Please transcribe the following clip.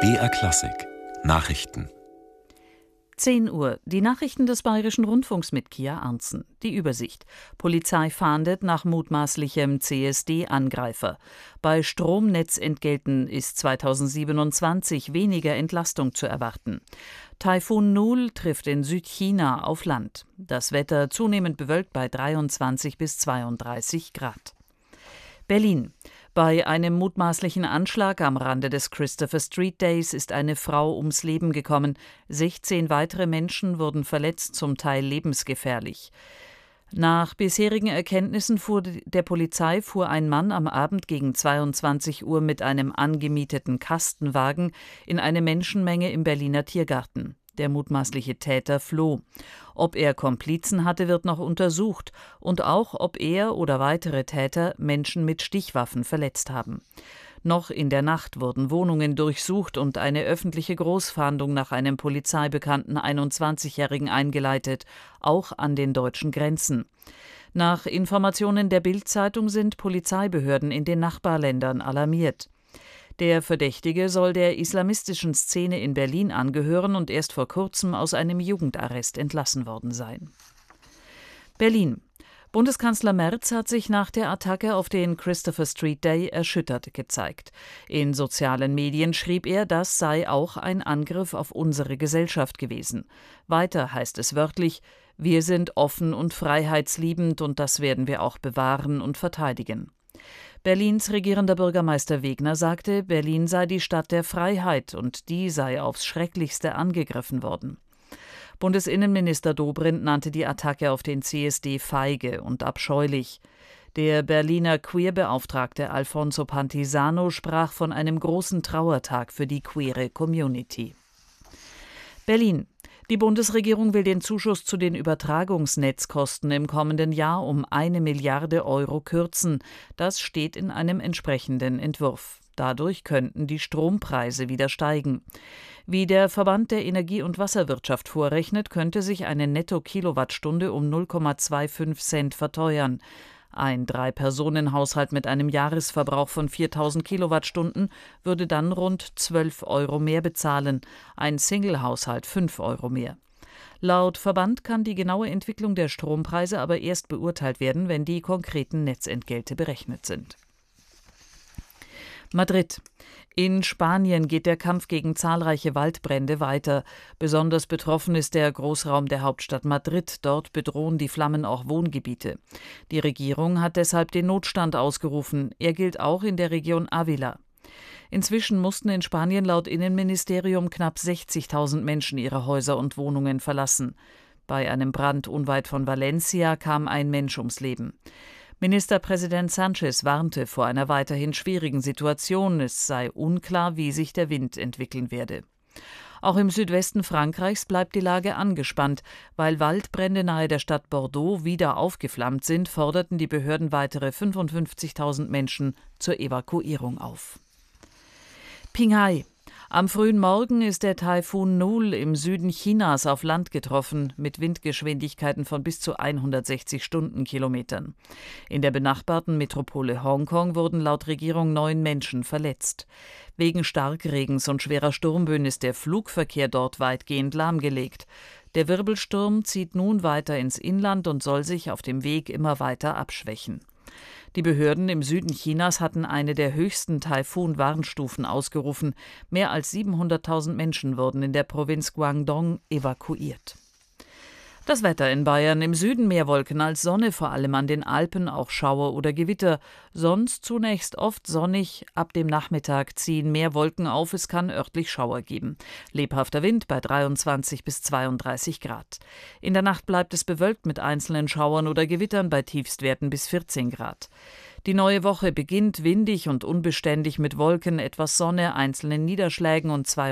BR Klassik Nachrichten 10 Uhr. Die Nachrichten des Bayerischen Rundfunks mit Kia Arntzen. Die Übersicht. Polizei fahndet nach mutmaßlichem CSD-Angreifer. Bei Stromnetzentgelten ist 2027 weniger Entlastung zu erwarten. Taifun Nul trifft in Südchina auf Land. Das Wetter zunehmend bewölkt bei 23 bis 32 Grad. Berlin. Bei einem mutmaßlichen Anschlag am Rande des Christopher Street Days ist eine Frau ums Leben gekommen. 16 weitere Menschen wurden verletzt, zum Teil lebensgefährlich. Nach bisherigen Erkenntnissen der Polizei fuhr ein Mann am Abend gegen 22 Uhr mit einem angemieteten Kastenwagen in eine Menschenmenge im Berliner Tiergarten. Der mutmaßliche Täter floh. Ob er Komplizen hatte, wird noch untersucht. Und auch, ob er oder weitere Täter Menschen mit Stichwaffen verletzt haben. Noch in der Nacht wurden Wohnungen durchsucht und eine öffentliche Großfahndung nach einem polizeibekannten 21-Jährigen eingeleitet, auch an den deutschen Grenzen. Nach Informationen der Bild-Zeitung sind Polizeibehörden in den Nachbarländern alarmiert. Der Verdächtige soll der islamistischen Szene in Berlin angehören und erst vor kurzem aus einem Jugendarrest entlassen worden sein. Berlin. Bundeskanzler Merz hat sich nach der Attacke auf den Christopher Street Day erschüttert gezeigt. In sozialen Medien schrieb er, das sei auch ein Angriff auf unsere Gesellschaft gewesen. Weiter heißt es wörtlich: Wir sind offen und freiheitsliebend und das werden wir auch bewahren und verteidigen. Berlins regierender Bürgermeister Wegner sagte, Berlin sei die Stadt der Freiheit und die sei aufs Schrecklichste angegriffen worden. Bundesinnenminister Dobrindt nannte die Attacke auf den CSD feige und abscheulich. Der Berliner Queerbeauftragte Alfonso Pantisano sprach von einem großen Trauertag für die queere Community. Berlin. Die Bundesregierung will den Zuschuss zu den Übertragungsnetzkosten im kommenden Jahr um 1 Milliarde Euro kürzen. Das steht in einem entsprechenden Entwurf. Dadurch könnten die Strompreise wieder steigen. Wie der Verband der Energie- und Wasserwirtschaft vorrechnet, könnte sich eine Netto-Kilowattstunde um 0,25 Cent verteuern. Ein 3-Personen-Haushalt mit einem Jahresverbrauch von 4.000 Kilowattstunden würde dann rund 12 Euro mehr bezahlen, ein Single-Haushalt 5 Euro mehr. Laut Verband kann die genaue Entwicklung der Strompreise aber erst beurteilt werden, wenn die konkreten Netzentgelte berechnet sind. Madrid. In Spanien geht der Kampf gegen zahlreiche Waldbrände weiter. Besonders betroffen ist der Großraum der Hauptstadt Madrid. Dort bedrohen die Flammen auch Wohngebiete. Die Regierung hat deshalb den Notstand ausgerufen. Er gilt auch in der Region Ávila. Inzwischen mussten in Spanien laut Innenministerium knapp 60.000 Menschen ihre Häuser und Wohnungen verlassen. Bei einem Brand unweit von Valencia kam ein Mensch ums Leben. Ministerpräsident Sánchez warnte vor einer weiterhin schwierigen Situation. Es sei unklar, wie sich der Wind entwickeln werde. Auch im Südwesten Frankreichs bleibt die Lage angespannt. Weil Waldbrände nahe der Stadt Bordeaux wieder aufgeflammt sind, forderten die Behörden weitere 55.000 Menschen zur Evakuierung auf. Qinghai. Am frühen Morgen ist der Taifun Nul im Süden Chinas auf Land getroffen, mit Windgeschwindigkeiten von bis zu 160 Stundenkilometern. In der benachbarten Metropole Hongkong wurden laut Regierung 9 Menschen verletzt. Wegen Starkregens und schwerer Sturmböen ist der Flugverkehr dort weitgehend lahmgelegt. Der Wirbelsturm zieht nun weiter ins Inland und soll sich auf dem Weg immer weiter abschwächen. Die Behörden im Süden Chinas hatten eine der höchsten Taifun-Warnstufen ausgerufen. Mehr als 700.000 Menschen wurden in der Provinz Guangdong evakuiert. Das Wetter in Bayern: im Süden mehr Wolken als Sonne, vor allem an den Alpen auch Schauer oder Gewitter. Sonst zunächst oft sonnig, ab dem Nachmittag ziehen mehr Wolken auf, es kann örtlich Schauer geben. Lebhafter Wind bei 23 bis 32 Grad. In der Nacht bleibt es bewölkt mit einzelnen Schauern oder Gewittern bei Tiefstwerten bis 14 Grad. Die neue Woche beginnt windig und unbeständig mit Wolken, etwas Sonne, einzelnen Niederschlägen und 2